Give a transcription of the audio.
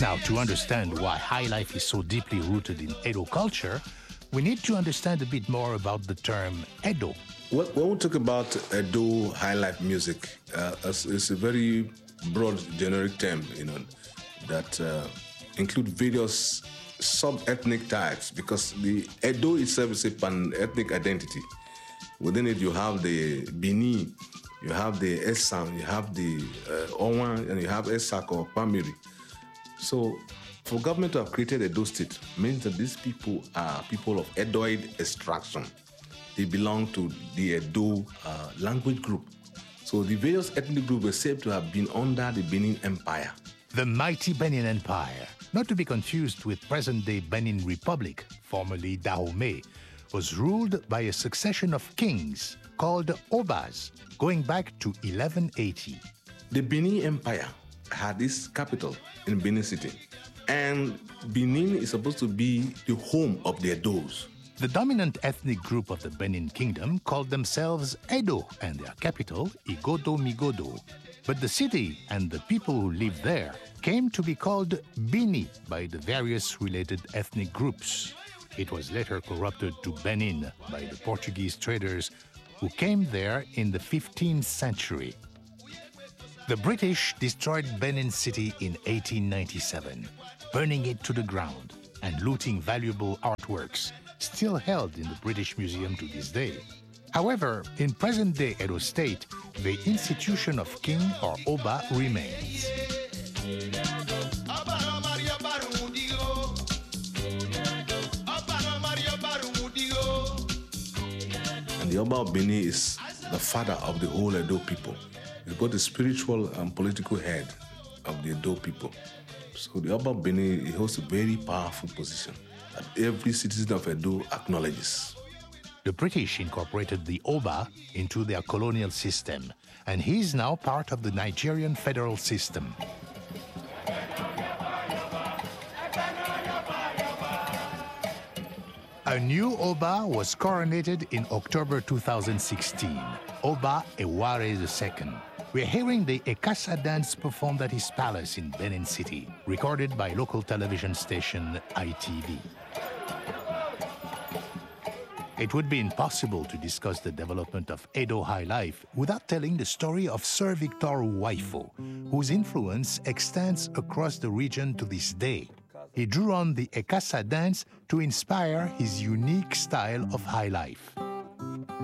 Now, to understand why high life is so deeply rooted in Edo culture, we need to understand a bit more about the term Edo. Well, when we talk about Edo high life music, it's a very broad, generic term, that include various sub-ethnic types, because the Edo itself is a pan-ethnic identity. Within it, you have the Bini, you have the Esam, you have the Owan, and you have Esak or Pamiri. So, for government to have created Edo State means that these people are people of Edoid extraction. They belong to the Edo language group. So the various ethnic groups were said to have been under the Benin Empire. The mighty Benin Empire, not to be confused with present-day Benin Republic, formerly Dahomey, was ruled by a succession of kings called Obas, going back to 1180. The Benin Empire had its capital in Benin City, and Benin is supposed to be the home of the Edos. The dominant ethnic group of the Benin Kingdom called themselves Edo and their capital Igodo Migodo. But the city and the people who lived there came to be called Bini by the various related ethnic groups. It was later corrupted to Benin by the Portuguese traders who came there in the 15th century. The British destroyed Benin City in 1897, burning it to the ground and looting valuable artworks still held in the British Museum to this day. However, in present-day Edo State, the institution of king or Oba remains. And the Oba of Benin is the father of the whole Edo people. He's both the spiritual and political head of the Edo people. So the Oba of Benin, he holds a very powerful position that every citizen of Edo acknowledges. The British incorporated the Oba into their colonial system, and he is now part of the Nigerian federal system. A new Oba was coronated in October 2016, Oba Eware II. We're hearing the Ekasa dance performed at his palace in Benin City, recorded by local television station ITV. It would be impossible to discuss the development of Edo high life without telling the story of Sir Victor Waifo, whose influence extends across the region to this day. He drew on the Ekasa dance to inspire his unique style of high life.